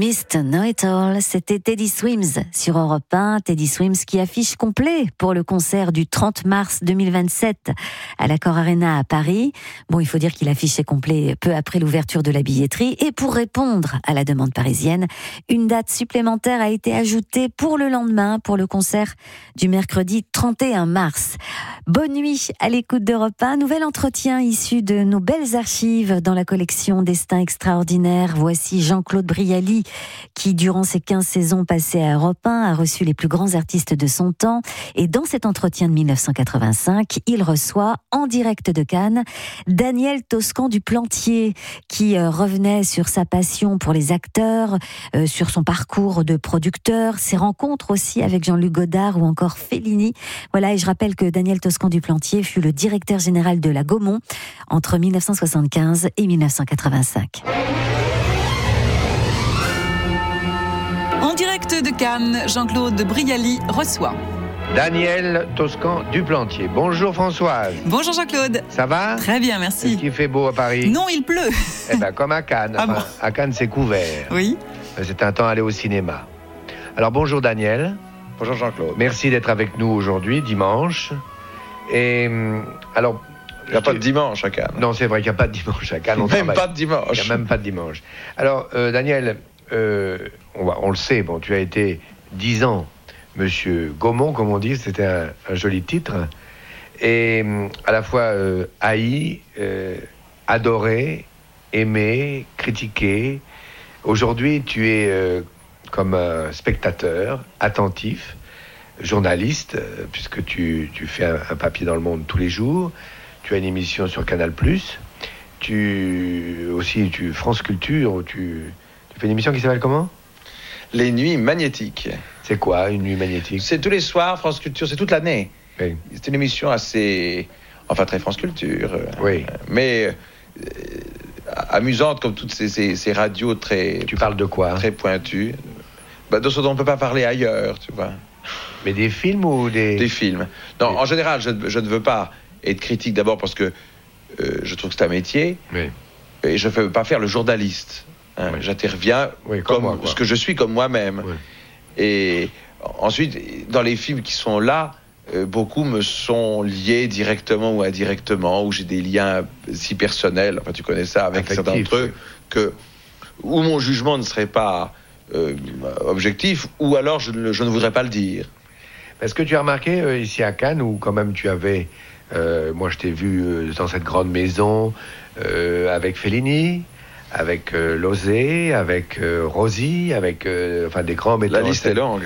Mr. Know-It-All, c'était Teddy Swims sur Europe 1. Teddy Swims qui affiche complet pour le concert du 30 mars 2027 à l'Accor Arena à Paris. Bon, il faut dire qu'il affichait complet peu après l'ouverture de la billetterie. Et pour répondre à la demande parisienne, une date supplémentaire a été ajoutée pour le lendemain, pour le concert du mercredi 31 mars. Bonne nuit à l'écoute d'Europe 1. Nouvel entretien issu de nos belles archives dans la collection Destin extraordinaire. Voici Jean-Claude Brialy qui, durant ses 15 saisons passées à Europe 1, a reçu les plus grands artistes de son temps. Et dans cet entretien de 1985, il reçoit en direct de Cannes Daniel Toscan du Plantier qui revenait sur sa passion pour les acteurs, sur son parcours de producteur, ses rencontres aussi avec Jean-Luc Godard ou encore Fellini. Voilà, et je rappelle que Daniel Toscan du Plantier fut le directeur général de la Gaumont entre 1975 et 1985. En direct de Cannes, Jean-Claude Brialy reçoit Daniel Toscan du Plantier. Bonjour Françoise. Bonjour Jean-Claude. Ça va ? Très bien, merci. Est-ce qu'il fait beau à Paris ? Non, il pleut. Eh bien, comme à Cannes. Ah bon. À Cannes, c'est couvert. Oui. C'est un temps à aller au cinéma. Alors, bonjour Daniel. Bonjour Jean-Claude. Merci d'être avec nous aujourd'hui, dimanche. Et alors... Il n'y a pas de dimanche à Cannes. Non, c'est vrai qu'il n'y a pas de dimanche à Cannes. Même pas de dimanche. Il n'y a même pas de dimanche. Alors, Daniel, on le sait, bon, tu as été 10 ans Monsieur Gaumont, comme on dit, c'était un joli titre. Et à la fois haï, adoré, aimé, critiqué. Aujourd'hui, tu es comme un spectateur, attentif, journaliste, puisque tu fais un papier dans Le Monde tous les jours. Tu as une émission sur Canal+. Tu France Culture, où tu fais une émission qui s'appelle comment ? Les Nuits Magnétiques. C'est quoi, une nuit magnétique ? C'est tous les soirs, France Culture, c'est toute l'année. Oui. C'est une émission assez... Enfin, très France Culture. Oui. Mais amusante, comme toutes ces radios très... Tu parles de quoi ? Très pointues. De ce dont on ne peut pas parler ailleurs, tu vois. Mais des films ou des... Des films. Non, en général, je ne veux pas être critique, d'abord parce que je trouve que c'est un métier. Oui. Et je ne veux pas faire le journaliste. Hein. Oui. J'interviens comme moi, ce que je suis, comme moi-même. Oui. Et ensuite, dans les films qui sont là, beaucoup me sont liés directement ou indirectement, où j'ai des liens si personnels, enfin tu connais ça, avec certains d'entre eux, où mon jugement ne serait pas objectif, ou alors je ne voudrais pas le dire. Est-ce que tu as remarqué ici à Cannes, où quand même tu avais... moi je t'ai vu dans cette grande maison avec Fellini, avec Lozé, avec Rosi, avec des grands metteurs. La liste est longue.